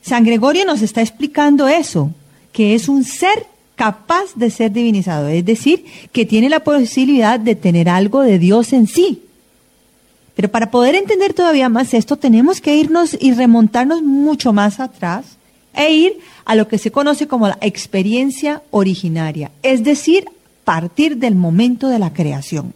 San Gregorio nos está explicando eso, que es un ser capaz de ser divinizado, es decir, que tiene la posibilidad de tener algo de Dios en sí. Pero para poder entender todavía más esto, tenemos que irnos y remontarnos mucho más atrás e ir a lo que se conoce como la experiencia originaria, es decir, partir del momento de la creación.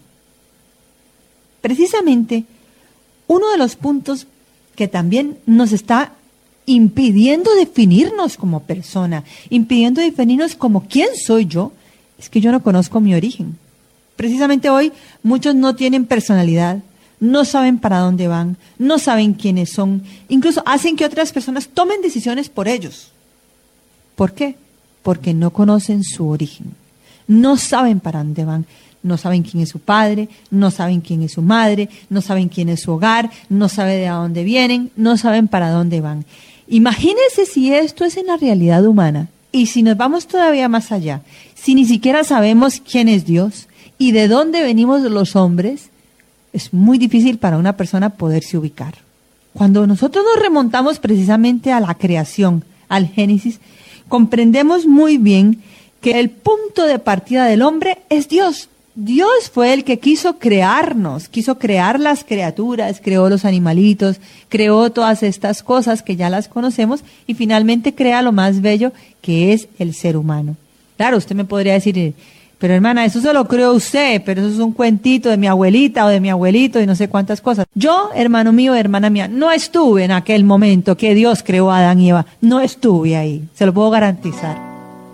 Precisamente, uno de los puntos que también nos está impidiendo definirnos como persona, impidiendo definirnos como quién soy yo, es que yo no conozco mi origen. Precisamente hoy muchos no tienen personalidad, no saben para dónde van, no saben quiénes son, incluso hacen que otras personas tomen decisiones por ellos. ¿Por qué? Porque no conocen su origen, no saben para dónde van, no saben quién es su padre, no saben quién es su madre, no saben quién es su hogar, no saben de dónde vienen, no saben para dónde van. Imagínense si esto es en la realidad humana y si nos vamos todavía más allá, si ni siquiera sabemos quién es Dios y de dónde venimos los hombres, es muy difícil para una persona poderse ubicar. Cuando nosotros nos remontamos precisamente a la creación, al Génesis, comprendemos muy bien que el punto de partida del hombre es Dios. Dios fue el que quiso crearnos, quiso crear las criaturas, creó los animalitos, creó todas estas cosas que ya las conocemos y finalmente crea lo más bello que es el ser humano. Claro, usted me podría decir, pero hermana, eso se lo creó usted, pero eso es un cuentito de mi abuelita o de mi abuelito y no sé cuántas cosas. Yo, hermano mío, hermana mía, no estuve en aquel momento que Dios creó a Adán y Eva, no estuve ahí, se lo puedo garantizar.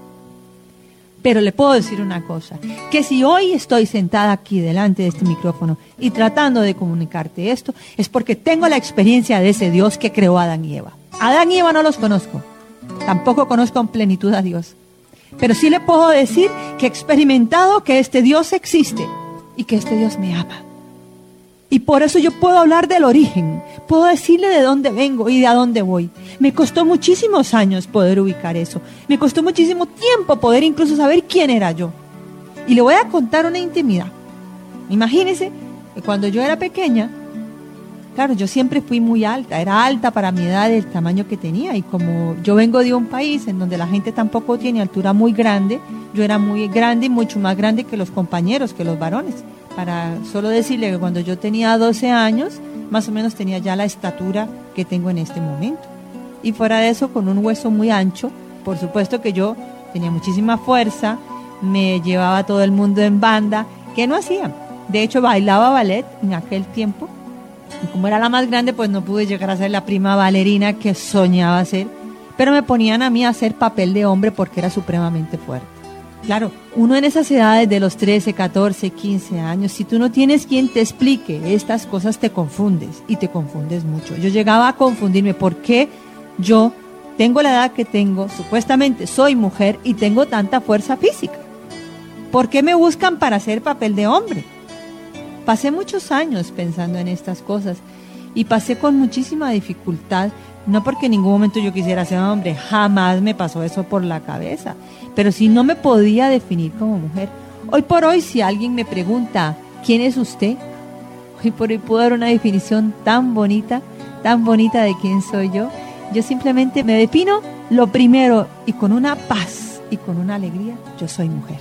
Pero le puedo decir una cosa, que si hoy estoy sentada aquí delante de este micrófono y tratando de comunicarte esto, es porque tengo la experiencia de ese Dios que creó a Adán y Eva. Adán y Eva no los conozco, tampoco conozco en plenitud a Dios. Pero sí le puedo decir que he experimentado que este Dios existe y que este Dios me ama. Y por eso yo puedo hablar del origen, puedo decirle de dónde vengo y de a dónde voy. Me costó muchísimos años poder ubicar eso. Me costó muchísimo tiempo poder incluso saber quién era yo. Y le voy a contar una intimidad. Imagínese que cuando yo era pequeña, claro, yo siempre fui muy alta, era alta para mi edad, el tamaño que tenía. Y como yo vengo de un país en donde la gente tampoco tiene altura muy grande, yo era muy grande y mucho más grande que los compañeros, que los varones. Para solo decirle que cuando yo tenía 12 años, más o menos tenía ya la estatura que tengo en este momento. Y fuera de eso, con un hueso muy ancho, por supuesto que yo tenía muchísima fuerza, me llevaba a todo el mundo en banda, que no hacía. De hecho, bailaba ballet en aquel tiempo. Y como era la más grande, pues no pude llegar a ser la prima bailarina que soñaba ser. Pero me ponían a mí a hacer papel de hombre porque era supremamente fuerte. Claro, uno en esas edades de los 13, 14, 15 años, si tú no tienes quien te explique estas cosas, te confundes y te confundes mucho. Yo llegaba a confundirme porque yo tengo la edad que tengo, supuestamente soy mujer y tengo tanta fuerza física. ¿Por qué me buscan para hacer papel de hombre? Pasé muchos años pensando en estas cosas y pasé con muchísima dificultad. No porque en ningún momento yo quisiera ser hombre, jamás me pasó eso por la cabeza, pero sí no me podía definir como mujer. Hoy por hoy, si alguien me pregunta, ¿quién es usted? Hoy por hoy puedo dar una definición tan bonita de quién soy yo. Yo simplemente me defino lo primero y con una paz y con una alegría, yo soy mujer.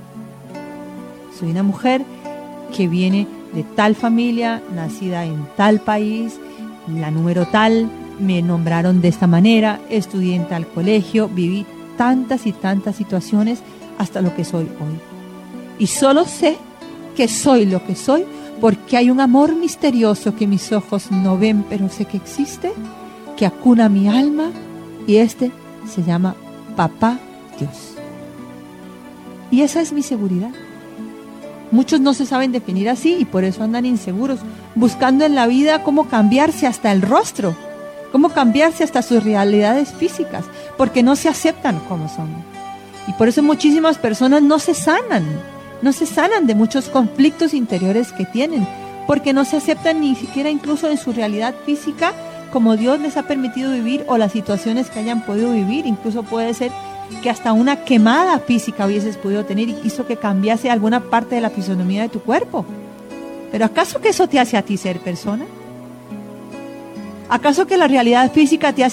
Soy una mujer que viene de tal familia, nacida en tal país, la número tal, me nombraron de esta manera, estudié en tal colegio, viví tantas y tantas situaciones hasta lo que soy hoy. Y solo sé que soy lo que soy porque hay un amor misterioso que mis ojos no ven, pero sé que existe, que acuna mi alma y este se llama Papá Dios. Y esa es mi seguridad. Muchos no se saben definir así y por eso andan inseguros, buscando en la vida cómo cambiarse hasta el rostro, cómo cambiarse hasta sus realidades físicas, porque no se aceptan como son. Y por eso muchísimas personas no se sanan de muchos conflictos interiores que tienen, porque no se aceptan ni siquiera incluso en su realidad física como Dios les ha permitido vivir o las situaciones que hayan podido vivir. Incluso puede ser que hasta una quemada física hubieses podido tener y hizo que cambiase alguna parte de la fisonomía de tu cuerpo. ¿Pero acaso que eso te hace a ti ser persona? ¿Acaso que la realidad física te hace